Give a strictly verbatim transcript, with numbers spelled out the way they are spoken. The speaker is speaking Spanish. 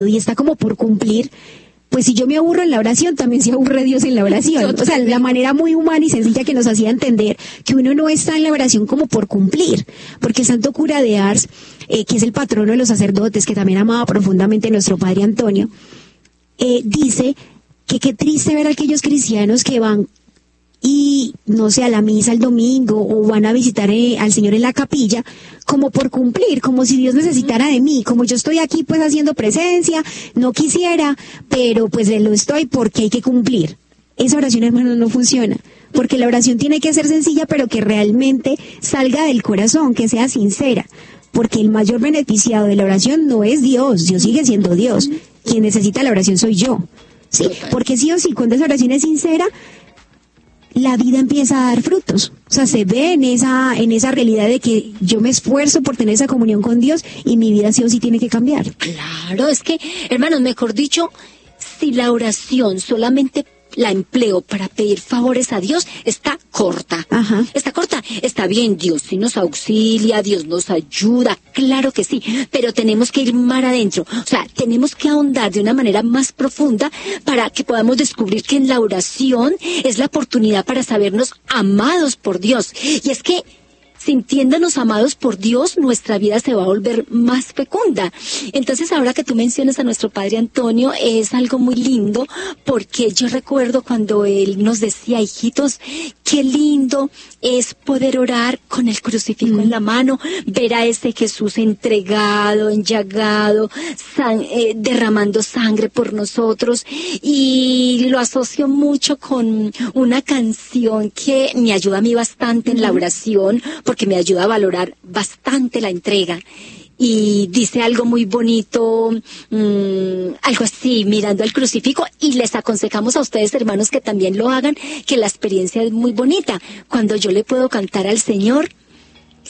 y está como por cumplir, pues si yo me aburro en la oración, también se aburre Dios en la oración. O sea, la manera muy humana y sencilla que nos hacía entender que uno no está en la oración como por cumplir. Porque el santo cura de Ars, eh, que es el patrono de los sacerdotes, que también amaba profundamente a nuestro padre Antonio, eh, dice que qué triste ver a aquellos cristianos que van y, no sé, a la misa el domingo o van a visitar eh, al Señor en la capilla, como por cumplir, como si Dios necesitara de mí, como yo estoy aquí pues haciendo presencia, no quisiera, pero pues lo estoy porque hay que cumplir. Esa oración, hermano, no funciona, porque la oración tiene que ser sencilla, pero que realmente salga del corazón, que sea sincera, porque el mayor beneficiado de la oración no es Dios, Dios sigue siendo Dios, quien necesita la oración soy yo, ¿sí? Porque sí o sí, cuando esa oración es sincera, la vida empieza a dar frutos. O sea, se ve en esa, en esa realidad de que yo me esfuerzo por tener esa comunión con Dios y mi vida sí o sí tiene que cambiar. Claro, es que, hermanos, mejor dicho, si la oración solamente la empleo para pedir favores a Dios, está corta. Ajá. Está corta. Está bien, Dios sí nos auxilia, Dios nos ayuda, claro que sí, pero tenemos que ir más adentro. O sea, tenemos que ahondar de una manera más profunda para que podamos descubrir que en la oración es la oportunidad para sabernos amados por Dios. Y es que sintiéndonos amados por Dios, nuestra vida se va a volver más fecunda. Entonces, ahora que tú mencionas a nuestro padre Antonio, es algo muy lindo, porque yo recuerdo cuando él nos decía, hijitos, qué lindo es poder orar con el crucifijo mm. en la mano, ver a ese Jesús entregado, enllagado, san, eh, derramando sangre por nosotros, y lo asocio mucho con una canción que me ayuda a mí bastante mm. en la oración, porque me ayuda a valorar bastante la entrega. Y dice algo muy bonito, mmm, algo así, mirando al crucifijo, y les aconsejamos a ustedes, hermanos, que también lo hagan, que la experiencia es muy bonita. Cuando yo le puedo cantar al Señor,